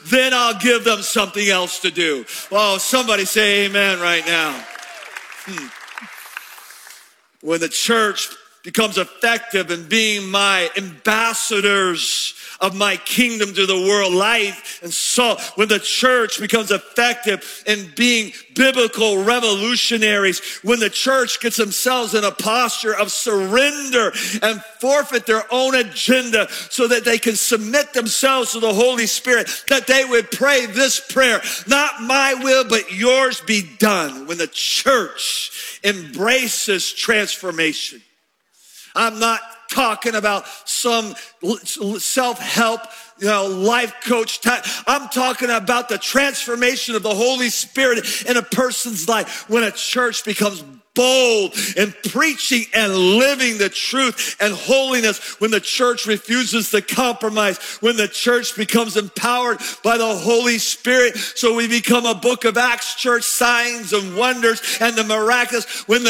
then I'll give them something else to do. Oh, somebody say amen right now. When the church becomes effective in being my ambassadors of my kingdom to the world, life and salt. When the church becomes effective in being biblical revolutionaries, when the church gets themselves in a posture of surrender and forfeit their own agenda so that they can submit themselves to the Holy Spirit, that they would pray this prayer, not my will, but yours be done. When the church embraces transformation. I'm not talking about some self-help, life coach type. I'm talking about the transformation of the Holy Spirit in a person's life. When a church becomes bold in preaching and living the truth and holiness, when the church refuses to compromise, when the church becomes empowered by the Holy Spirit, so we become a Book of Acts church, signs and wonders and the miraculous. When the